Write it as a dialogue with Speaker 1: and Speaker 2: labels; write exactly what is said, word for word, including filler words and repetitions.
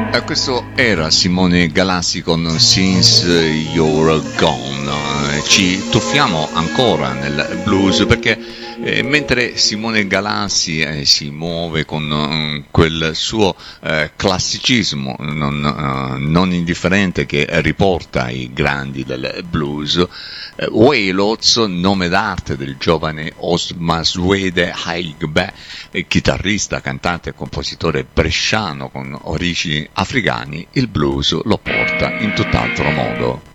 Speaker 1: E questo era Simone Galassi con Since You're Gone. Ci tuffiamo ancora nel blues perché eh, mentre Simone Galassi eh, si muove con uh, quel suo eh, classicismo non, uh, non indifferente che riporta i grandi del blues, eh, Wailots, nome d'arte del giovane Osmaswede Haigbe, chitarrista, cantante e compositore bresciano con origini africani, il blues lo porta in tutt'altro modo.